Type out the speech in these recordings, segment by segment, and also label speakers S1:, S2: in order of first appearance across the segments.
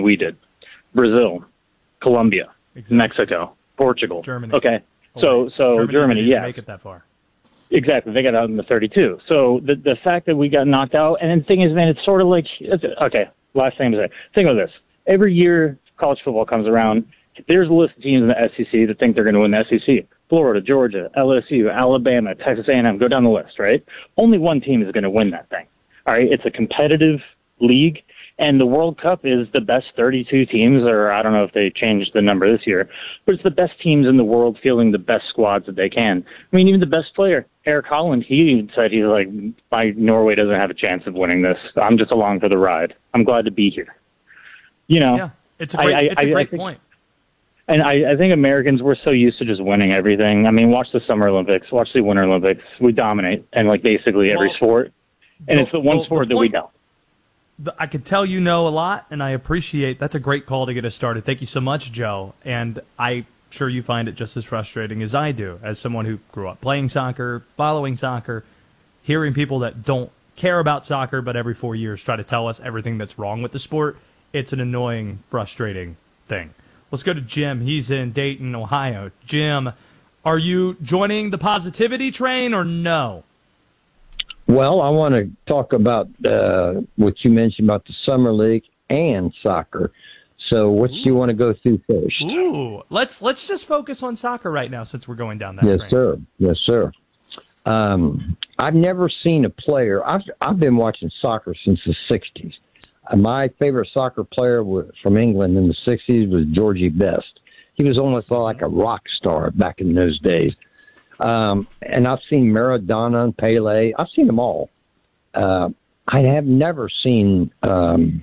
S1: we did. Brazil, Colombia,
S2: exactly.
S1: Mexico, Portugal.
S2: Germany.
S1: Okay. So Germany,
S2: didn't
S1: yeah.
S2: make it that far.
S1: Exactly. They got out in the 32. So the fact that we got knocked out, and the thing is, man, it's sort of like, okay, last thing to say. Think of this. Every year college football comes around, there's a list of teams in the SEC that think they're going to win the SEC. Florida, Georgia, LSU, Alabama, Texas A&M, go down the list, right? Only one team is going to win that thing. All right, it's a competitive league, and the World Cup is the best 32 teams, or I don't know if they changed the number this year, but it's the best teams in the world fielding the best squads that they can. I mean, even the best player, Eric Holland, he even said, he's like, Norway doesn't have a chance of winning this. I'm just along for the ride. I'm glad to be here. You know,
S2: yeah, it's a great point.
S1: And I think Americans, we're so used to just winning everything. I mean, watch the Summer Olympics, watch the Winter Olympics. We dominate in like basically every sport. And it's the one sport that we don't.
S2: I can tell you know a lot, and I appreciate that's a great call to get us started. Thank you so much, Joe. And I'm sure you find it just as frustrating as I do, as someone who grew up playing soccer, following soccer, hearing people that don't care about soccer but every 4 years try to tell us everything that's wrong with the sport. It's an annoying, frustrating thing. Let's go to Jim. He's in Dayton, Ohio. Jim, are you joining the positivity train or no?
S3: Well, I want to talk about what you mentioned about the Summer League and soccer. So what do you want to go through first?
S2: Ooh, let's just focus on soccer right now since we're going down that train.
S3: Yes, sir. I've never seen a player. I've been watching soccer since the 60s. My favorite soccer player from England in the 60s was Georgie Best. He was almost like a rock star back in those days. And I've seen Maradona and Pele. I've seen them all. I have never seen the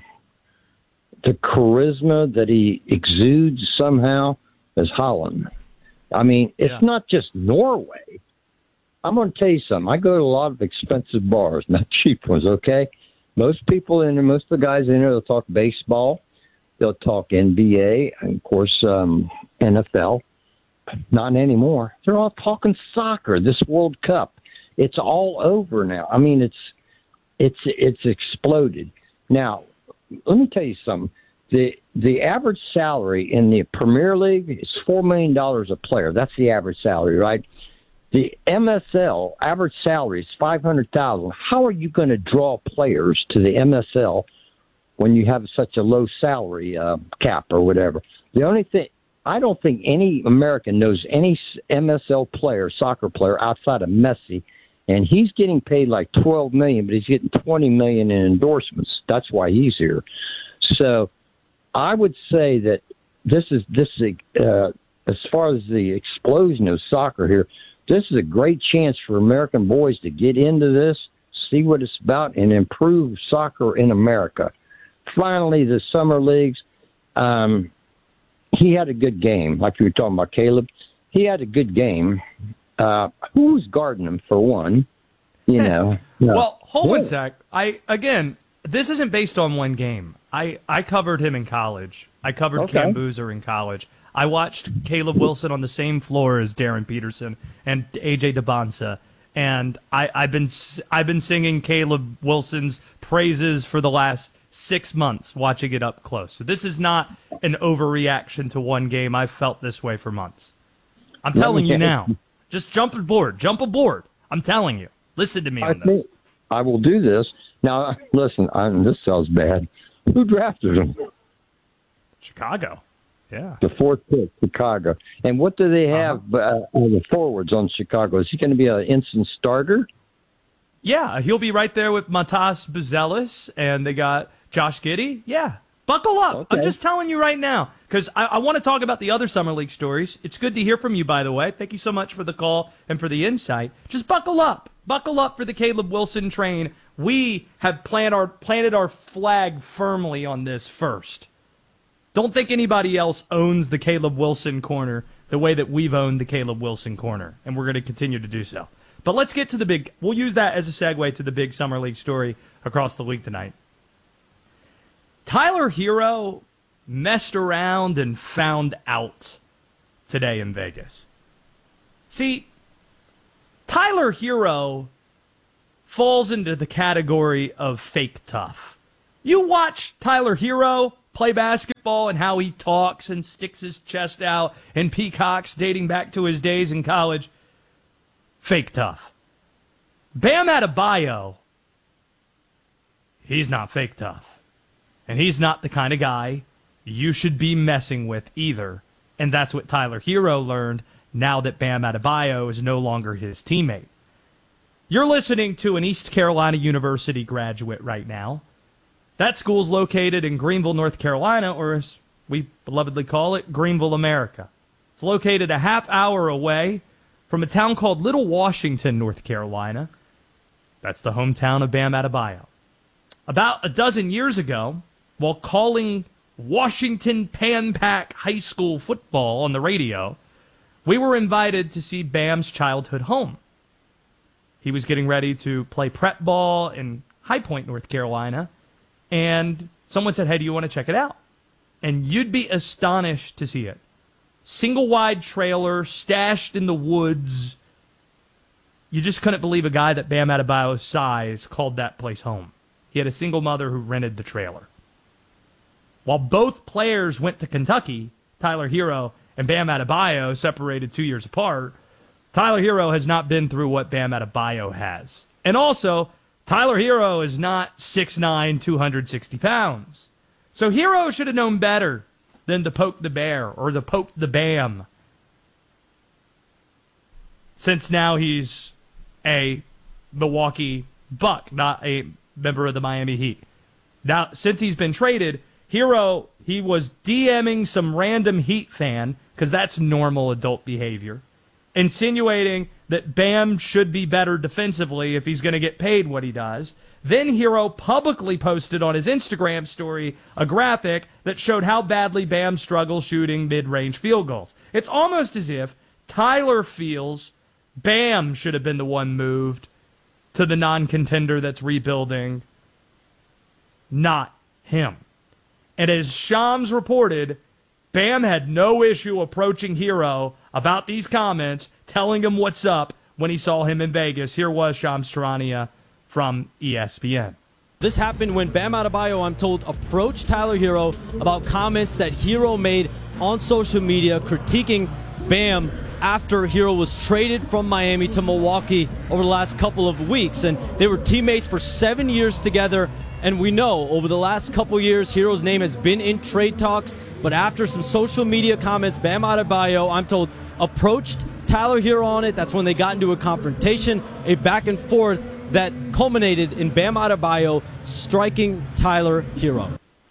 S3: charisma that he exudes somehow as Holland. I mean, it's not just Norway. I'm going to tell you something. I go to a lot of expensive bars, not cheap ones, okay? Most people in there, most of the guys in there, they'll talk baseball, they'll talk NBA, and of course, NFL. Not anymore. They're all talking soccer. This World Cup, it's all over now. I mean, it's exploded. Now, let me tell you something. The average salary in the Premier League is $4 million a player. That's the average salary, right? The MSL average salary is $500,000. How are you going to draw players to the MSL when you have such a low salary cap or whatever? The only thing, I don't think any American knows any MSL player, soccer player outside of Messi, and he's getting paid like $12 million, but he's getting $20 million in endorsements. That's why he's here. So I would say that this is as far as the explosion of soccer here. This is a great chance for American boys to get into this, see what it's about, and improve soccer in America. Finally, the summer leagues, he had a good game, like you were talking about, Caleb. He had a good game. Who's guarding him, for one? You know.
S2: Well, hold one sec. Again, this isn't based on one game. I covered him in college. I covered Cam Boozer in college. I watched Caleb Wilson on the same floor as Darren Peterson and AJ DeBonsa, and I've been singing Caleb Wilson's praises for the last 6 months, watching it up close. So this is not an overreaction to one game. I've felt this way for months. I'm telling you now. Just jump aboard. I'm telling you. Listen to me on this.
S3: I will do this. Now, listen, this sounds bad. Who drafted him?
S2: Chicago. Yeah.
S3: The fourth pick, Chicago. And what do they have on the forwards on Chicago? Is he going to be an instant starter?
S2: Yeah, he'll be right there with Matas Buzelis, and they got Josh Giddey. Yeah, buckle up. Okay. I'm just telling you right now, because I want to talk about the other Summer League stories. It's good to hear from you, by the way. Thank you so much for the call and for the insight. Just buckle up. Buckle up for the Caleb Wilson train. We have planted our flag firmly on this first. Don't think anybody else owns the Caleb Wilson corner the way that we've owned the Caleb Wilson corner, and we're going to continue to do so. But let's get to the big – we'll use that as a segue to the big Summer League story across the league tonight. Tyler Hero messed around and found out today in Vegas. See, Tyler Hero falls into the category of fake tough. You watch Tyler Hero play basketball and how he talks and sticks his chest out and peacocks dating back to his days in college, fake tough. Bam Adebayo, he's not fake tough. And he's not the kind of guy you should be messing with either. And that's what Tyler Hero learned now that Bam Adebayo is no longer his teammate. You're listening to an East Carolina University graduate right now. That school's located in Greenville, North Carolina, or as we belovedly call it, Greenville, America. It's located a half hour away from a town called Little Washington, North Carolina. That's the hometown of Bam Adebayo. About a dozen years ago, while calling Washington Pan Pac High School football on the radio, we were invited to see Bam's childhood home. He was getting ready to play prep ball in High Point, North Carolina, and someone said, hey, do you want to check it out? And you'd be astonished to see it. Single-wide trailer, stashed in the woods. You just couldn't believe a guy that Bam Adebayo's size called that place home. He had a single mother who rented the trailer. While both players went to Kentucky, Tyler Hero and Bam Adebayo separated 2 years apart, Tyler Hero has not been through what Bam Adebayo has. And also, Tyler Hero is not 6'9", 260 pounds. So Hero should have known better than to poke the bear or to poke the Bam. Since now he's a Milwaukee Buck, not a member of the Miami Heat. Now, since he's been traded, Hero, he was DMing some random Heat fan, because that's normal adult behavior, insinuating that Bam should be better defensively if he's going to get paid what he does. Then Hero publicly posted on his Instagram story a graphic that showed how badly Bam struggles shooting mid-range field goals. It's almost as if Tyler feels Bam should have been the one moved to the non-contender that's rebuilding, not him. And as Shams reported, Bam had no issue approaching Hero about these comments, telling him what's up when he saw him in Vegas. Here was Shams Charania from ESPN.
S4: This happened when Bam Adebayo, I'm told, approached Tyler Hero about comments that Hero made on social media critiquing Bam after Hero was traded from Miami to Milwaukee over the last couple of weeks. And they were teammates for 7 years together. And we know over the last couple years, Hero's name has been in trade talks. But after some social media comments, Bam Adebayo, I'm told, approached Tyler Hero on it. That's when they got into a confrontation, a back and forth that culminated in Bam Adebayo striking Tyler Hero.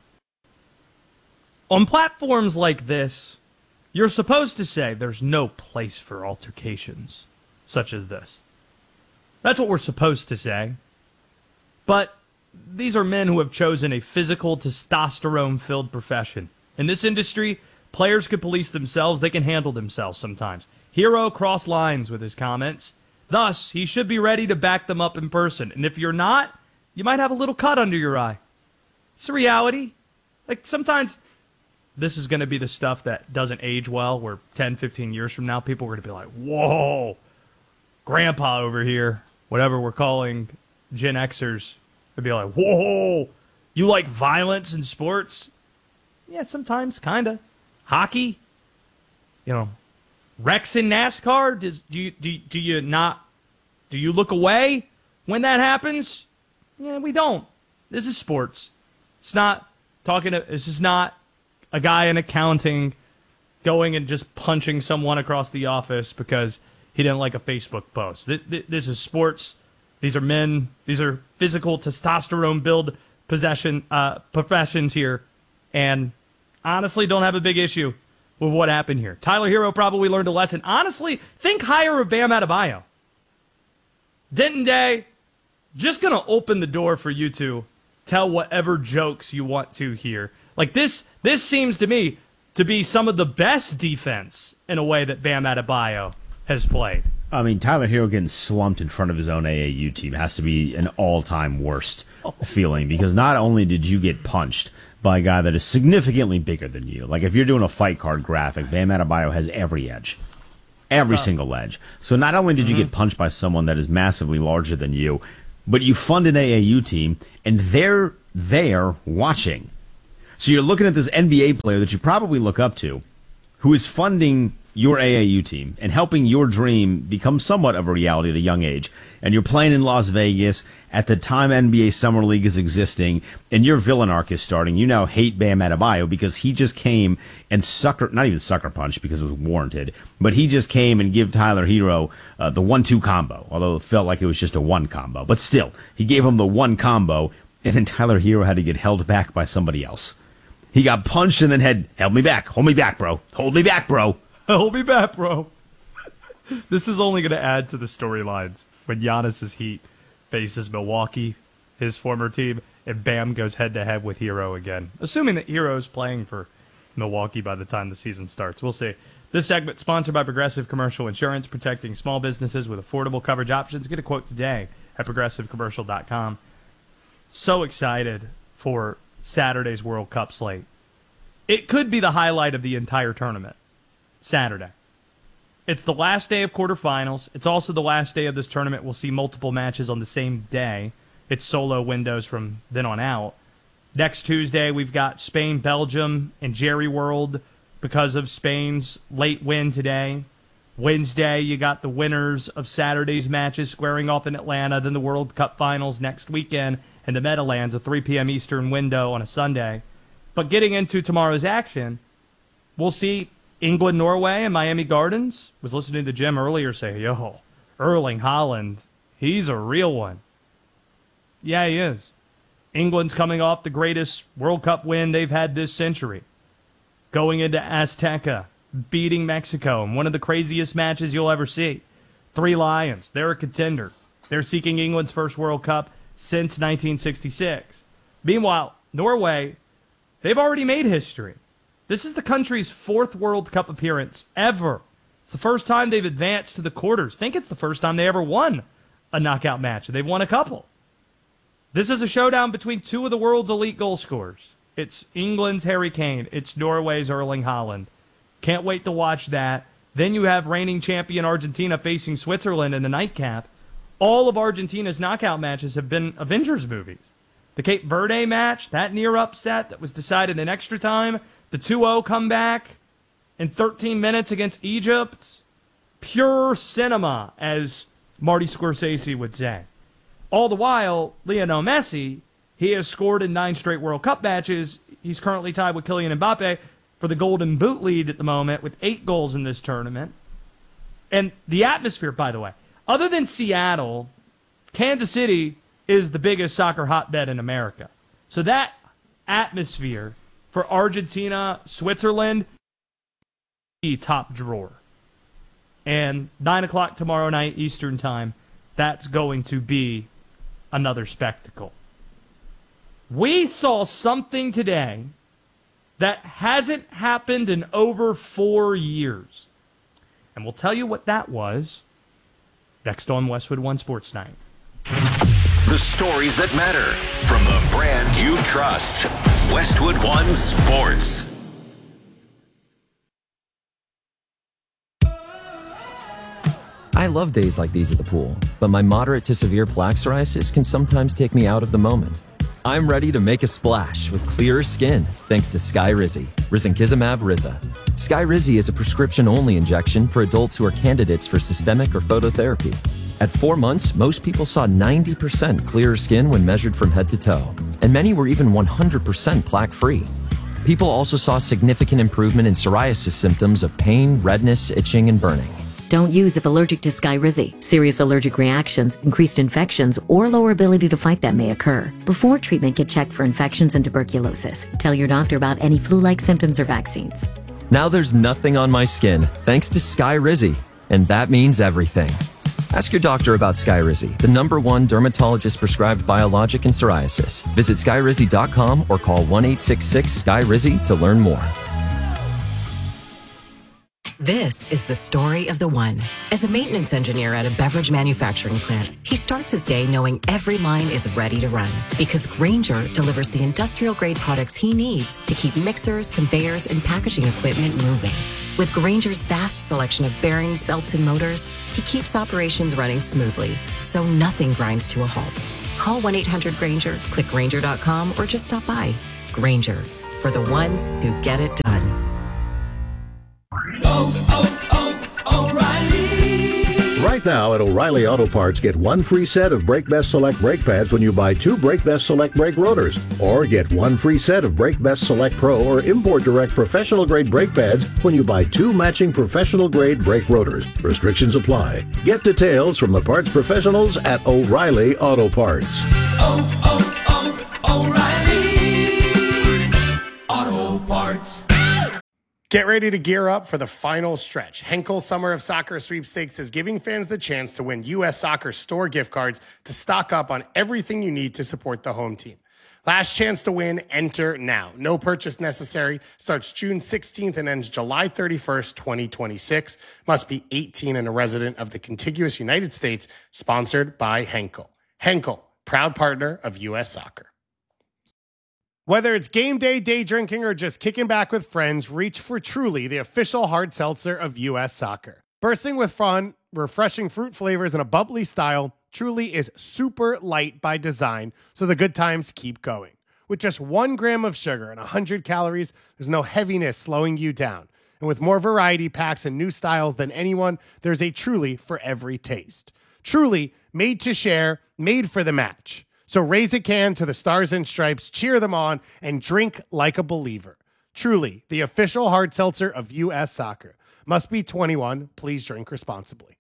S2: On platforms like this, you're supposed to say there's no place for altercations such as this. That's what we're supposed to say. But these are men who have chosen a physical, testosterone-filled profession. In this industry, players can police themselves. They can handle themselves sometimes. Hero crossed lines with his comments. Thus, he should be ready to back them up in person. And if you're not, you might have a little cut under your eye. It's a reality. Like, sometimes this is going to be the stuff that doesn't age well, where 10, 15 years from now, people are going to be like, whoa, grandpa over here, whatever we're calling Gen Xers, would be like, whoa, you like violence in sports? Yeah, sometimes, kind of. Hockey, wrecks in NASCAR, do you look away when that happens? Yeah, we don't. This is sports. This is not a guy in accounting going and just punching someone across the office because he didn't like a Facebook post. This is sports. These are men. These are physical testosterone build professions here. And honestly, don't have a big issue with what happened here. Tyler Hero probably learned a lesson. Honestly, think higher of Bam Adebayo. Denton Day, just going to open the door for you to tell whatever jokes you want to here. Like this seems to me to be some of the best defense in a way that Bam Adebayo has played.
S5: I mean, Tyler Hero getting slumped in front of his own AAU team has to be an all-time worst feeling, because not only did you get punched by a guy that is significantly bigger than you, like if you're doing a fight card graphic, Bam Adebayo has every edge. Every single edge. So not only did you get punched by someone that is massively larger than you, but you fund an AAU team, and they're there watching. So you're looking at this NBA player that you probably look up to, who is funding your AAU team and helping your dream become somewhat of a reality at a young age. And you're playing in Las Vegas at the time NBA Summer League is existing, and your villain arc is starting. You now hate Bam Adebayo because he just came and not even sucker punch because it was warranted, but he just came and gave Tyler Hero the 1-2 combo, although it felt like it was just a one combo. But still, he gave him the one combo, and then Tyler Hero had to get held back by somebody else. He got punched and then held me back. Hold me back, bro. Hold me back, bro.
S2: Hold me back, bro. This is only going to add to the storylines when Giannis's Heat faces Milwaukee, his former team, and Bam goes head-to-head with Hero again. Assuming that Hero's playing for Milwaukee by the time the season starts. We'll see. This segment sponsored by Progressive Commercial Insurance, protecting small businesses with affordable coverage options. Get a quote today at progressivecommercial.com. So excited for Saturday's World Cup slate. It could be the highlight of the entire tournament. Saturday. It's the last day of quarterfinals. It's also the last day of this tournament. We'll see multiple matches on the same day. It's solo windows from then on out. Next Tuesday, we've got Spain, Belgium, and Jerry World because of Spain's late win today. Wednesday, you got the winners of Saturday's matches squaring off in Atlanta, then the World Cup finals next weekend in the Meadowlands, a 3 p.m. Eastern window on a Sunday. But getting into tomorrow's action, we'll see England, Norway, and Miami Gardens. Was listening to Jim earlier say, yo, Erling Haaland, he's a real one. Yeah, he is. England's coming off the greatest World Cup win they've had this century. Going into Azteca, beating Mexico in one of the craziest matches you'll ever see. 3 Lions, they're a contender. They're seeking England's first World Cup since 1966. Meanwhile, Norway, they've already made history. This is the country's 4th World Cup appearance ever. It's the first time they've advanced to the quarters. I think it's the first time they ever won a knockout match. They've won a couple. This is a showdown between 2 of the world's elite goal scorers. It's England's Harry Kane. It's Norway's Erling Haaland. Can't wait to watch that. Then you have reigning champion Argentina facing Switzerland in the nightcap. All of Argentina's knockout matches have been Avengers movies. The Cape Verde match, that near upset that was decided in extra time. The 2-0 comeback in 13 minutes against Egypt. Pure cinema, as Marty Scorsese would say. All the while, Lionel Messi, he has scored in 9 straight World Cup matches. He's currently tied with Kylian Mbappe for the Golden Boot lead at the moment with 8 goals in this tournament. And the atmosphere, by the way, other than Seattle, Kansas City is the biggest soccer hotbed in America. So that atmosphere for Argentina, Switzerland, top drawer. And 9 o'clock tomorrow night, Eastern time, that's going to be another spectacle. We saw something today that hasn't happened in over 4 years. And we'll tell you what that was next on Westwood One Sports Night.
S6: The stories that matter from the brand you trust. Westwood One Sports.
S7: I love days like these at the pool, but my moderate to severe plaque psoriasis can sometimes take me out of the moment. I'm ready to make a splash with clearer skin thanks to Skyrizi, Risankizumab Riza. Skyrizi is a prescription-only injection for adults who are candidates for systemic or phototherapy. At 4 months, most people saw 90% clearer skin when measured from head to toe, and many were even 100% plaque-free. People also saw significant improvement in psoriasis symptoms of pain, redness, itching, and burning.
S8: Don't use if allergic to Skyrizi. Serious allergic reactions, increased infections, or lower ability to fight them may occur. Before treatment, get checked for infections and tuberculosis. Tell your doctor about any flu-like symptoms or vaccines.
S7: Now there's nothing on my skin thanks to Skyrizi, and that means everything. Ask your doctor about Skyrizi, the #1 dermatologist-prescribed biologic in psoriasis. Visit Skyrizi.com or call 1-866-SKYRIZI to learn more.
S9: This is the story of the one. As a maintenance engineer at a beverage manufacturing plant, he starts his day knowing every line is ready to run because Grainger delivers the industrial-grade products he needs to keep mixers, conveyors, and packaging equipment moving. With Grainger's vast selection of bearings, belts, and motors, he keeps operations running smoothly, so nothing grinds to a halt. Call 1-800-GRAINGER, click Grainger.com, or just stop by. Grainger, for the ones who get it done.
S10: Right now at O'Reilly Auto Parts, get one free set of Brake Best Select brake pads when you buy 2 Brake Best Select brake rotors. Or get one free set of Brake Best Select Pro or Import Direct professional grade brake pads when you buy 2 matching professional grade brake rotors. Restrictions apply. Get details from the parts professionals at O'Reilly Auto Parts.
S11: O'Reilly Auto Parts. Get ready to gear up for the final stretch. Henkel Summer of Soccer Sweepstakes is giving fans the chance to win U.S. Soccer store gift cards to stock up on everything you need to support the home team. Last chance to win, enter now. No purchase necessary. Starts June 16th and ends July 31st, 2026. Must be 18 and a resident of the contiguous United States. Sponsored by Henkel. Henkel, proud partner of U.S. Soccer. Whether it's game day, day drinking, or just kicking back with friends, reach for Truly, the official hard seltzer of U.S. Soccer. Bursting with fun, refreshing fruit flavors, and a bubbly style, Truly is super light by design, so the good times keep going. With just 1 gram of sugar and 100 calories, there's no heaviness slowing you down. And with more variety packs and new styles than anyone, there's a Truly for every taste. Truly, made to share, made for the match. So raise a can to the Stars and Stripes, cheer them on, and drink like a believer. Truly, the official hard seltzer of U.S. Soccer. Must be 21. Please drink responsibly.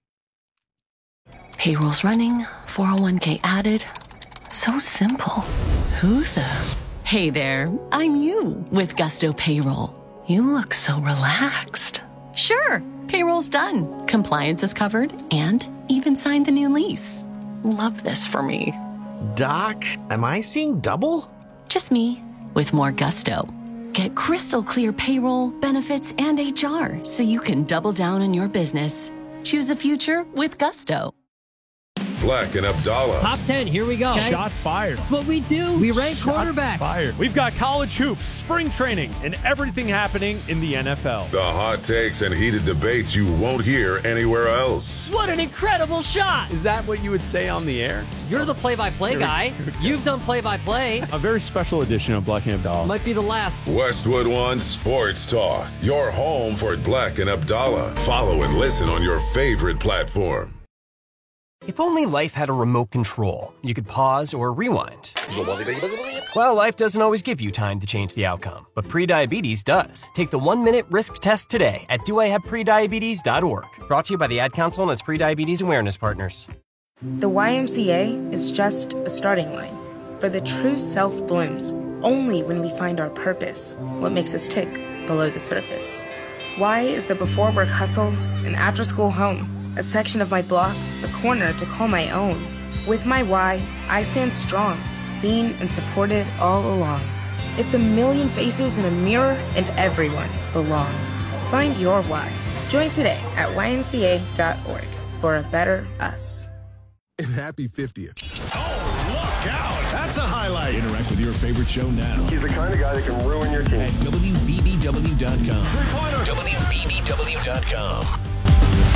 S12: Payroll's running, 401k added. So simple. Who the?
S13: Hey there, I'm you with Gusto Payroll.
S12: You look so relaxed.
S13: Sure, payroll's done. Compliance is covered and even signed the new lease.
S12: Love this for me.
S14: Doc, am I seeing double?
S13: Just me, with more gusto. Get crystal clear payroll, benefits, and HR so you can double down on your business. Choose a future with Gusto.
S15: Black and Abdallah.
S16: Top 10, here we go.
S17: Okay. Shots fired.
S16: That's what we do. We rank quarterbacks.
S17: Fired. We've got college hoops, spring training, and everything happening in the NFL.
S15: The hot takes and heated debates you won't hear anywhere else.
S16: What an incredible shot.
S17: Is that what you would say on the air?
S16: You're the play-by-play guy. You've done play-by-play.
S17: A very special edition of Black and Abdallah.
S16: Might be the last.
S15: Westwood One Sports Talk. Your home for Black and Abdallah. Follow and listen on your favorite platform.
S18: If only life had a remote control, you could pause or rewind. Well, life doesn't always give you time to change the outcome, but prediabetes does. Take the 1-minute risk test today at doihaveprediabetes.org. Brought to you by the Ad Council and its prediabetes awareness partners.
S19: The YMCA is just a starting line, for the true self blooms only when we find our purpose, what makes us tick below the surface. Y is the before work hustle and after school home. A section of my block, a corner to call my own. With my why, I stand strong, seen and supported all along. It's a million faces in a mirror, and everyone belongs. Find your why. Join today at ymca.org for a better us.
S20: And happy 50th.
S21: Oh, look out. That's a highlight. Interact with your favorite show now.
S22: He's the kind of guy that can ruin your team.
S21: At WBBW.com. WBBW.com.